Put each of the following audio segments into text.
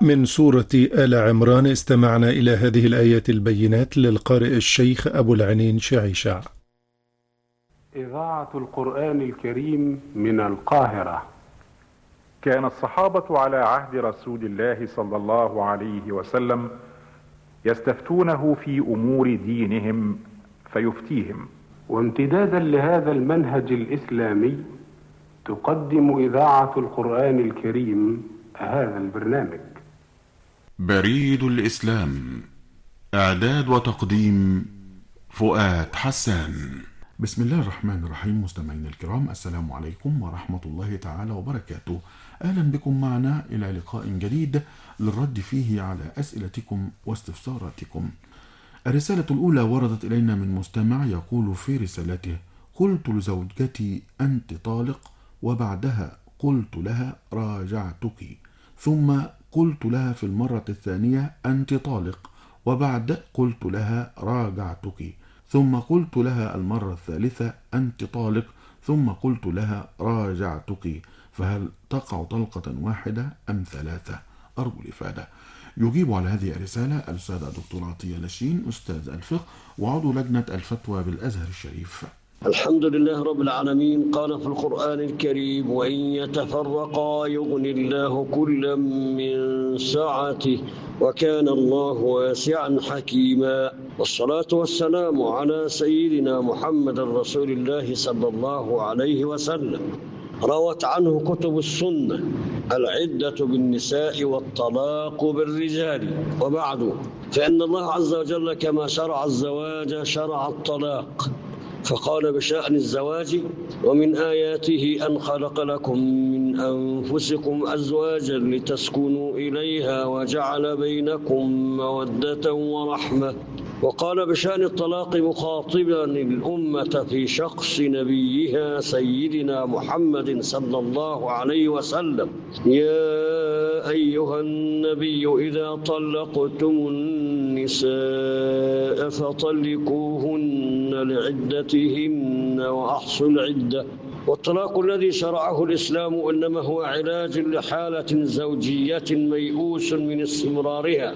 من سورة آل عمران استمعنا إلى هذه الآيات البينات للقارئ الشيخ أبو العنين شعيشع. إذاعة القرآن الكريم من القاهرة. كان الصحابة على عهد رسول الله صلى الله عليه وسلم يستفتونه في أمور دينهم فيفتيهم. وامتدادا لهذا المنهج الإسلامي تقدم إذاعة القرآن الكريم هذا البرنامج. بريد الإسلام، إعداد وتقديم فؤاد حسان. بسم الله الرحمن الرحيم. مستمعينا الكرام، السلام عليكم ورحمة الله تعالى وبركاته. أهلا بكم معنا إلى لقاء جديد للرد فيه على أسئلتكم واستفساراتكم. الرسالة الأولى وردت إلينا من مستمع يقول في رسالته: قلت لزوجتي أنت طالق، وبعدها قلت لها راجعتك، ثم قلت لها في المرة الثانية أنت طالق، وبعد قلت لها راجعتك، ثم قلت لها المرة الثالثة أنت طالق، ثم قلت لها راجعتك، فهل تقع طلقة واحدة أم ثلاثة؟ أرجو الإفادة. يجيب على هذه الرسالة الأستاذ الدكتور عطية لاشين، أستاذ الفقه وعضو لجنة الفتوى بالأزهر الشريف. الحمد لله رب العالمين. قال في القرآن الكريم: وإن يتفرقا يغني الله كلا من سعته وكان الله واسعا حكيما. والصلاة والسلام على سيدنا محمد رسول الله صلى الله عليه وسلم. روت عنه كتب السنة العدة بالنساء والطلاق بالرجال. وبعد، فإن الله عز وجل كما شرع الزواج شرع الطلاق، فقال بشأن الزواج: ومن آياته أن خلق لكم من أنفسكم أزواجا لتسكنوا إليها وجعل بينكم مودة ورحمة. وقال بشأن الطلاق مخاطبا الأمة في شخص نبيها سيدنا محمد صلى الله عليه وسلم: يا أيها النبي إذا طلقتم النساء فطلقوهن لعدتهن وأحصوا العدة. والطلاق الذي شرعه الإسلام إنما هو علاج لحالة زوجية ميؤوس من استمرارها،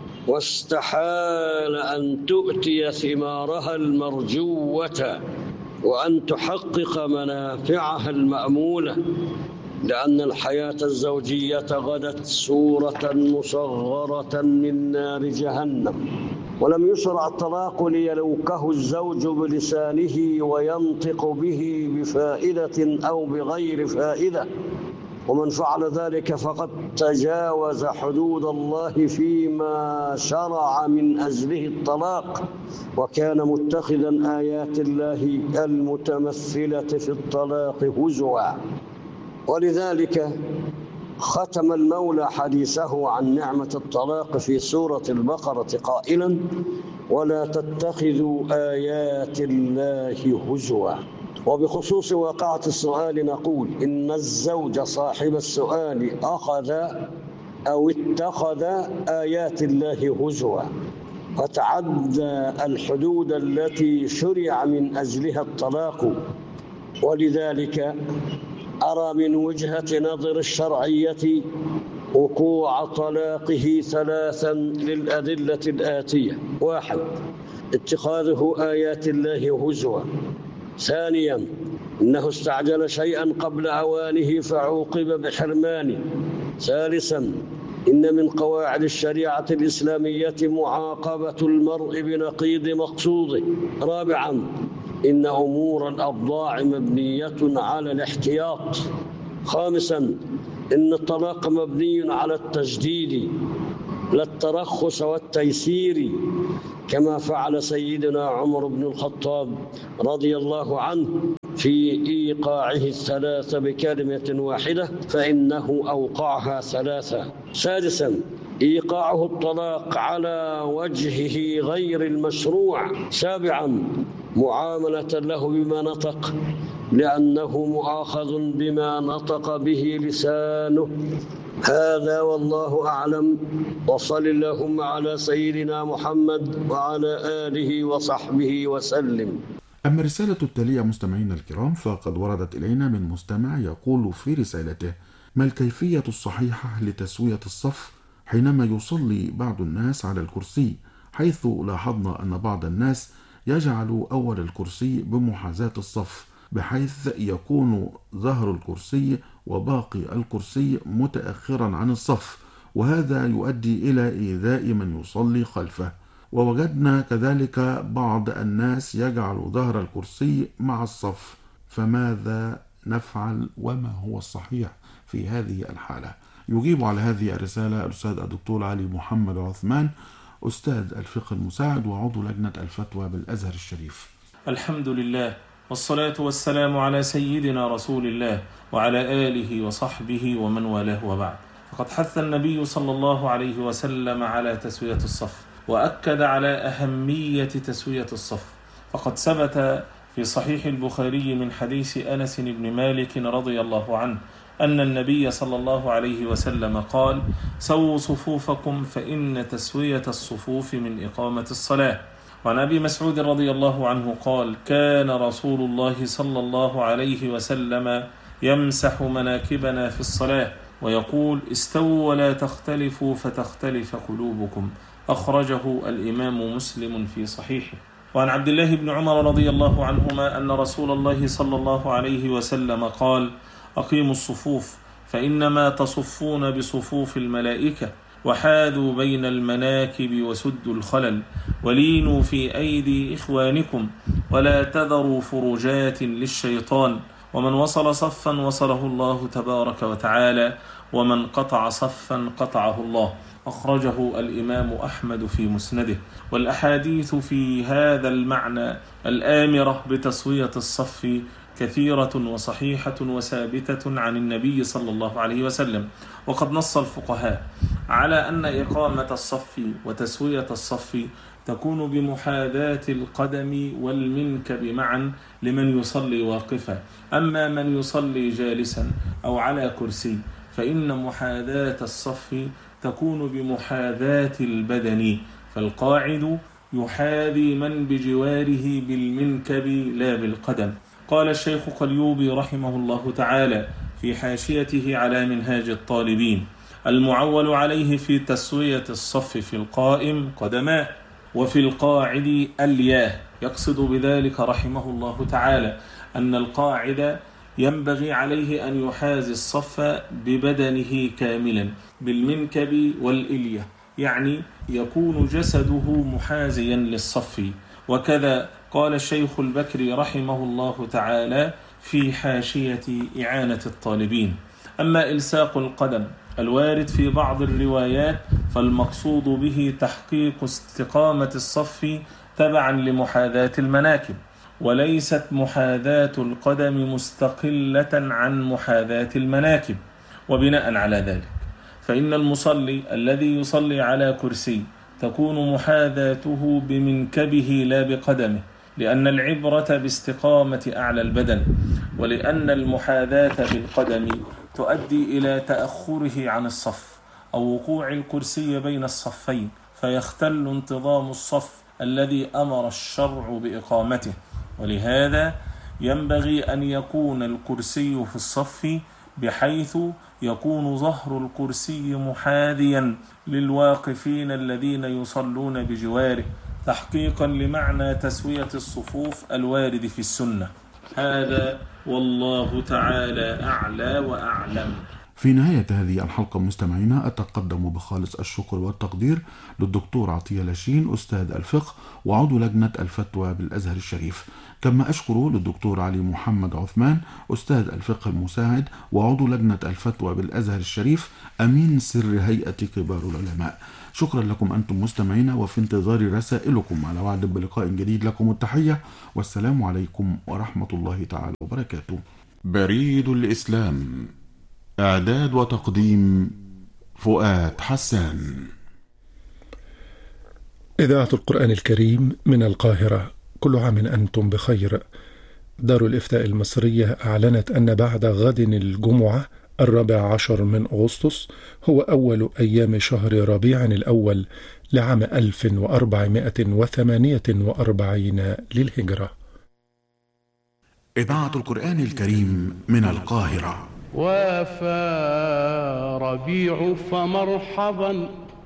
واستحال أن تؤتي ثمارها المرجوة وأن تحقق منافعها المأمولة، لأن الحياة الزوجية غدت صورة مصغرة من نار جهنم. ولم يشرع الطلاق ليلوكه الزوج بلسانه وينطق به بفائدة أو بغير فائدة، ومن فعل ذلك فقد تجاوز حدود الله فيما شرع من أجله الطلاق، وكان متخذا آيات الله المتمثلة في الطلاق هزوا. ولذلك ختم المولى حديثه عن نعمة الطلاق في سورة البقرة قائلا: ولا تتخذوا آيات الله هزوا. وبخصوص واقعة السؤال نقول إن الزوج صاحب السؤال أخذ أو اتخذ آيات الله هزوا، فتعدى الحدود التي شرع من أجلها الطلاق. ولذلك أرى من وجهة نظر الشرعية وقوع طلاقه ثلاثا للأدلة الآتية: 1. اتخاذه آيات الله هزوا. 2. إنه استعجل شيئا قبل أوانه فعوقب بحرمانه. 3. إن من قواعد الشريعة الإسلامية معاقبة المرء بنقيض مقصوده. 4. إن أمور الأبضاع مبنية على الاحتياط. 5. إن الطلاق مبني على التجديد لا الترخص والتيسير، كما فعل سيدنا عمر بن الخطاب رضي الله عنه في إيقاعه الثلاث بكلمة واحدة، فإنه أوقعها ثلاثة. 6. إيقاعه الطلاق على وجهه غير المشروع. 7. معاملة له بما نطق، لأنه مؤاخذ بما نطق به لسانه. هذا والله أعلم، وصل اللهم على سيدنا محمد وعلى آله وصحبه وسلم. أما الرسالة التالية مستمعينا الكرام فقد وردت إلينا من مستمع يقول في رسالته: ما الكيفية الصحيحة لتسوية الصف حينما يصلي بعض الناس على الكرسي، حيث لاحظنا أن بعض الناس يجعل أول الكرسي بمحاذاة الصف، بحيث يكون ظهر الكرسي وباقي الكرسي متأخرا عن الصف، وهذا يؤدي إلى إيذاء من يصلي خلفه. ووجدنا كذلك بعض الناس يجعل ظهر الكرسي مع الصف، فماذا نفعل وما هو الصحيح في هذه الحالة؟ يجيب على هذه الرسالة الأستاذ الدكتور علي محمد عثمان، أستاذ الفقه المساعد وعضو لجنة الفتوى بالأزهر الشريف. الحمد لله، والصلاة والسلام على سيدنا رسول الله وعلى آله وصحبه ومن والاه، وبعد. فقد حث النبي صلى الله عليه وسلم على تسوية الصف، وأكد على أهمية تسوية الصف. فقد ثبت في صحيح البخاري من حديث أنس بن مالك رضي الله عنه أن النبي صلى الله عليه وسلم قال: سووا صفوفكم فإن تسوية الصفوف من إقامة الصلاة. وعن أبي مسعود رضي الله عنه قال: كان رسول الله صلى الله عليه وسلم يمسح مناكبنا في الصلاة ويقول: استووا ولا تختلفوا فتختلف قلوبكم. أخرجه الإمام مسلم في صحيحه. وعن عبد الله بن عمر رضي الله عنهما أن رسول الله صلى الله عليه وسلم قال: أقيموا الصفوف فإنما تصفون بصفوف الملائكة، وحاذوا بين المناكب وسدوا الخلل، ولينوا في أيدي إخوانكم، ولا تذروا فرجات للشيطان، ومن وصل صفا وصله الله تبارك وتعالى، ومن قطع صفا قطعه الله. أخرجه الإمام أحمد في مسنده. والأحاديث في هذا المعنى الآمرة بتسوية الصف كثيرة وصحيحة وثابتة عن النبي صلى الله عليه وسلم. وقد نص الفقهاء على أن إقامة الصف وتسوية الصف تكون بمحاذاة القدم والمنكب معا لمن يصلي واقفا. أما من يصلي جالسا أو على كرسي فإن محاذاة الصف تكون بمحاذاة البدن، فالقاعد يحاذي من بجواره بالمنكب لا بالقدم. قال الشيخ قليوبي رحمه الله تعالى في حاشيته على منهاج الطالبين: المعول عليه في تسوية الصف في القائم قدماه، وفي القاعد الياه. يقصد بذلك رحمه الله تعالى أن القاعد ينبغي عليه أن يحاذي الصف ببدنه كاملا بالمنكب والإلية، يعني يكون جسده محاذيا للصف. وكذا قال الشيخ البكري رحمه الله تعالى في حاشية إعانة الطالبين. أما إلصاق القدم الوارد في بعض الروايات فالمقصود به تحقيق استقامة الصف تبعا لمحاذاة المناكب، وليست محاذاة القدم مستقلة عن محاذاة المناكب. وبناء على ذلك فإن المصلي الذي يصلي على كرسي تكون محاذاته بمنكبه لا بقدمه، لأن العبرة باستقامة أعلى البدن، ولأن المحاذاة بالقدم تؤدي إلى تأخره عن الصف أو وقوع الكرسي بين الصفين، فيختل انتظام الصف الذي أمر الشرع بإقامته. ولهذا ينبغي أن يكون الكرسي في الصف بحيث يكون ظهر الكرسي محاذيا للواقفين الذين يصلون بجواره، تحقيقا لمعنى تسوية الصفوف الوارد في السنة. هذا والله تعالى أعلى وأعلم. في نهاية هذه الحلقة مستمعينا أتقدم بخالص الشكر والتقدير للدكتور عطية لاشين أستاذ الفقه وعضو لجنة الفتوى بالأزهر الشريف، كما أشكر للدكتور علي محمد عثمان أستاذ الفقه المساعد وعضو لجنة الفتوى بالأزهر الشريف أمين سر هيئة كبار العلماء. شكرا لكم أنتم مستمعين، وفي انتظار رسائلكم على وعد بلقاء جديد. لكم التحية والسلام عليكم ورحمة الله تعالى وبركاته. بريد الإسلام، إعداد وتقديم فؤاد حسان. إذاعة القرآن الكريم من القاهرة، كل عام أنتم بخير. دار الإفتاء المصرية أعلنت أن بعد غد الجمعة 14 من أغسطس هو أول أيام شهر ربيع الأول لعام 1448 للهجرة. إذاعة القرآن الكريم من القاهرة. وفارق الربيع فمرحبا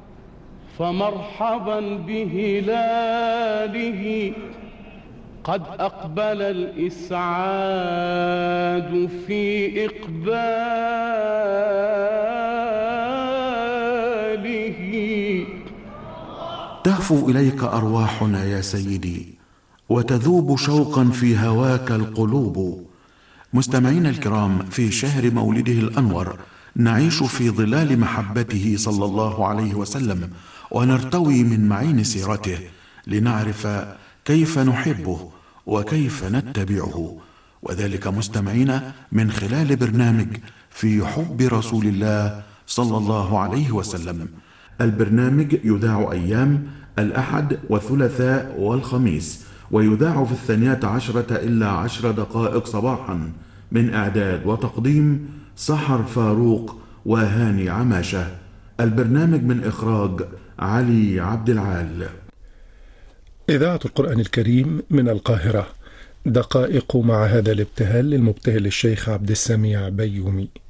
فمرحبا بهلاله قد أقبل الإسعاد في إقباله. تهفو إليك أرواحنا يا سيدي وتذوب شوقا في هواك القلوب. مستمعينا الكرام، في شهر مولده الأنور نعيش في ظلال محبته صلى الله عليه وسلم ونرتوي من معين سيرته لنعرف كيف نحبه وكيف نتبعه، وذلك مستمعينا من خلال برنامج في حب رسول الله صلى الله عليه وسلم. البرنامج يذاع أيام الأحد والثلاثاء والخميس، ويذاع في 12:10 صباحا، من إعداد وتقديم سحر فاروق وهاني عماشة. البرنامج من إخراج علي عبد العال. إذاعة القرآن الكريم من القاهرة، دقائق مع هذا الابتهال للمبتهل الشيخ عبد السميع بيومي.